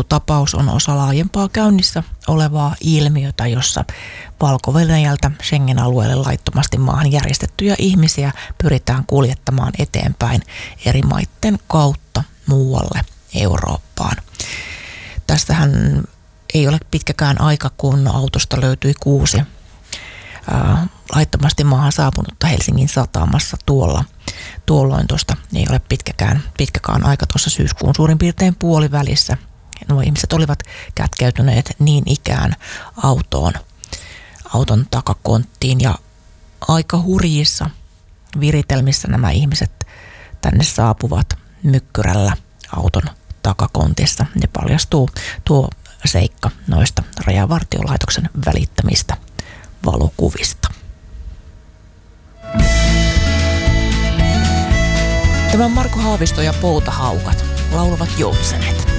tapaus on osa laajempaa käynnissä olevaa ilmiötä, jossa Valko-Venäjältä Schengen-alueelle laittomasti maahan järjestettyjä ihmisiä pyritään kuljettamaan eteenpäin eri maiden kautta muualle Eurooppaan. Tästähän ei ole pitkäkään aika, kun autosta löytyi 6 laittomasti maahan saapunutta Helsingin satamassa tuolloin tuosta ei ole pitkäkään aika tuossa syyskuun suurin piirtein puolivälissä. Nuo ihmiset olivat kätkeytyneet niin ikään auton takakonttiin ja aika hurjissa viritelmissä nämä ihmiset tänne saapuvat mykkyrällä auton takakontissa. Ja paljastuu tuo seikka noista Rajavartiolaitoksen välittämistä valokuvista. Tämä Marko Haavisto ja Poutahaukat laulavat Joutsenet.